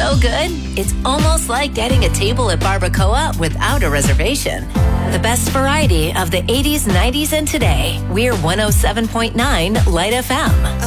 so good, it's almost like getting a table at Barbacoa without a reservation. The best variety of the 80s, 90s, and today. We're 107.9 Light FM.